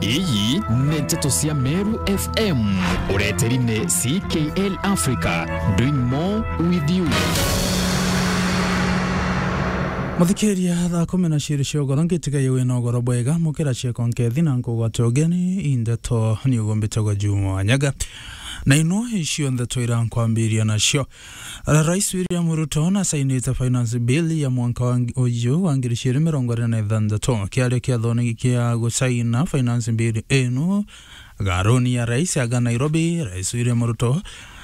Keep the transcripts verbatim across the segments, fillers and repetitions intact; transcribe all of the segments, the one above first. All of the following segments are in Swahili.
iyi ni Nteto cia Meru F M ureterine C K L Africa, doing more with you. Muthikeria thaa kumi na ciri ciogoro ngitigaye wina ogoro bwega mukira cieko nkethi na nkugwata ugeni Nteto ni ugombitagwa Juma Nyaga na ino icio Nteto ira nkwambiria nacio. Rais William Ruto na sainite finance bill ya mwaka wa uyu wa ngiri igĩrĩ mĩrongo ĩrĩ na ithathatũ kiario kia thoni kia gusaina finance bill eno garoni ya rais aga Nairobi. Rais William Ruto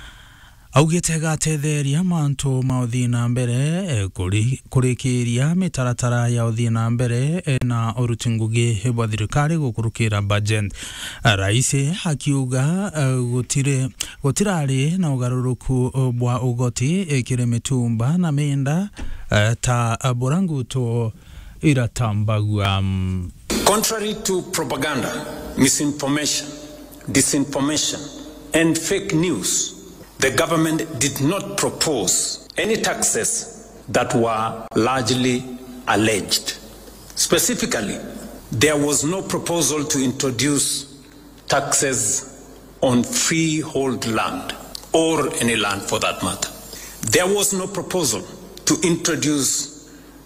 augite gatetheria mantu mauthi na mbere kuri kurikiria mitaratara ya uthi na mbere na urutingugi bwa thirikari gukurukira budget. Rais akiuga gutire gutirari na ugaruruku bwa ugoti kire mitumba na menda ta Boranguto iratambagwa. Contrary to propaganda, misinformation, disinformation and fake news, the government did not propose any taxes that were largely alleged. Specifically, there was no proposal to introduce taxes on freehold land, or any land for that matter. There was no proposal to introduce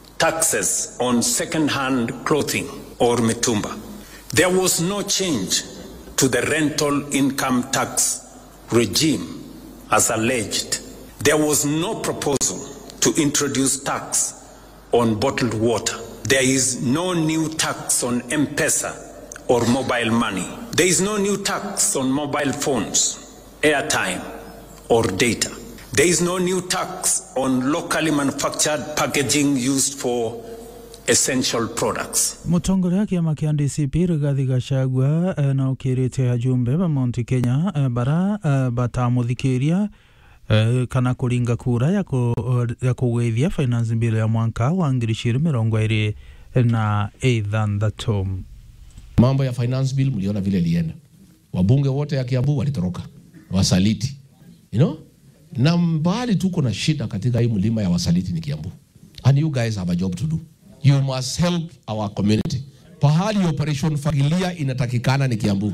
taxes on second-hand clothing or mitumba. There was no change to the rental income tax regime as alleged. There was no proposal to introduce tax on bottled water. There is no new tax on M-Pesa or mobile money. There is no new tax on mobile phones, airtime or data. There is no new tax on locally manufactured packaging used for essential products. Mutongoria kiama kia D C P Rigathi Gachagua na ukirite ajumbe ba Mount Kenya bara batamuthikiria kana kuringa kura ya ya kugwithia finance bill ya mwaka wa ngiri igĩrĩ mĩrongo ĩrĩ na ithathatũ. Mambo ya finance bill mliona vile lienda. Wabunge wote ya Kiambu walitoroka. Wasaliti. You know? Na mbali tuko na shida katika hii mlima ya wasaliti ni Kiambu. And you guys have a job to do. You must help our community. Pahali operation Fagilia inatakikana ni Kiambu.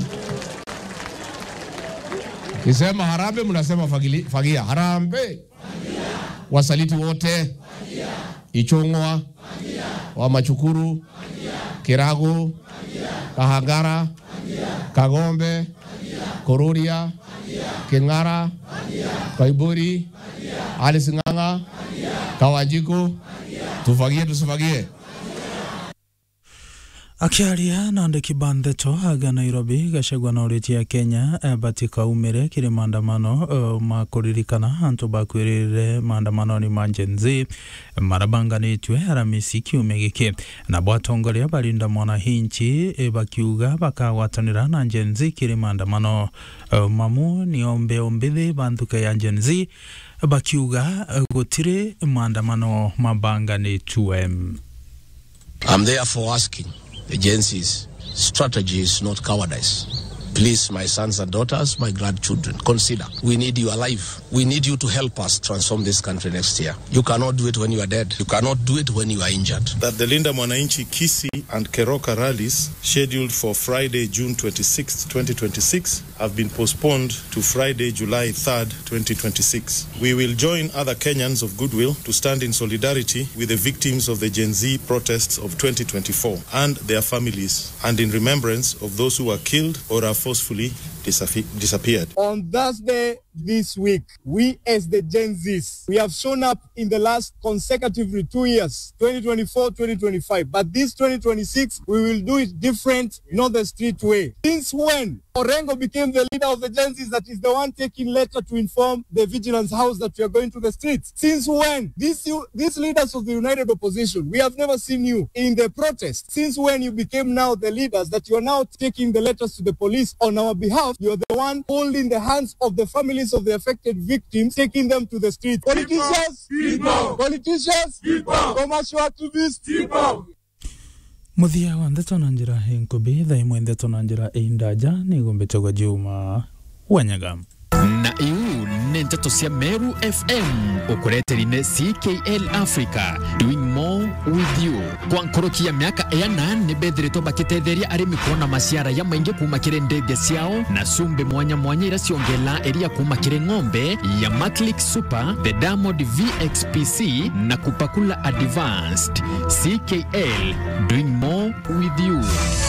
Kisema harambe mnasema Fagilia, Fagia. Harambe. Fagia. Wasaliti wote. Fagia. Ichongwa. Fagia. Wamachukuru. Fagia. Kirago. Fagia. Kahangara. Fagia. Kagombe. Fagia. Kororia. Fagia. Kengara. Fagia. Kaiburi. Fagia. Alisinganga. Fagia. Kawanjiko. Tufagie tusifagie. Akiaria na ndeki Nteto aga Nairobi Gachagua na uritia Kenya batika umire kiri maandamano uh, makuririkana antu bakwirire maandamano ni manjenzi marabanganitwe Aramisi kiume giki na bwatongoria barinda mwananchi bakiuga bakagwatanira na njenzi kiri maandamano uh, mamu ni ombe ombithi bantuka ya njenzi bakiuga uh, gutire maandamano mabanganitwe. I'm therefore asking agencies, strategy is not cowardice. Please, my sons and daughters, my grandchildren, consider. We need you alive. We need you to help us transform this country next year. You cannot do it when you are dead. You cannot do it when you are injured. That the Linda Mwananchi, Kisii and Keroka rallies scheduled for Friday, June twenty-sixth, twenty twenty-six have been postponed to Friday, July third, twenty twenty-six. We will join other Kenyans of goodwill to stand in solidarity with the victims of the Gen Z protests of twenty twenty-four and their families, and in remembrance of those who were killed or are forcefully disappeared. On Thursday this week, we as the Gen Zs, we have shown up in the last consecutively two years, twenty twenty-four, twenty twenty-five. But this twenty twenty-six, we will do it different, not the street way. Since when Orengo became the leader of the Gen Zs, that is the one taking letter to inform the Vigilance House that we are going to the streets? Since when? These, you, these leaders of the United Opposition, we have never seen you in the protest. Since when you became now the leaders that you are now taking the letters to the police on our behalf? You are the one holding the hands of the families of the affected victims, taking them to the streets. Politicians, people. Politicians, people. Commercial activists, people. Muthia wa Nteto na njira henkobi tha imwe Nteto na njira indaja ni gombetagwa Juma Nyaga na iu nene nteto cia Meru F M ukureterine C K L Africa, doing more with you. Kwa nkoroki ya miaka ena ni bedhirito bakitetheria arimi kuona masiara ya maingi kumakire ndege ciao na sumbe mwanya mwanya ira ciongela eria kumakire ng'ombe ya Maclick Super, the Diamond V X P C na Kupakula Advanced. C K L, doing more with you.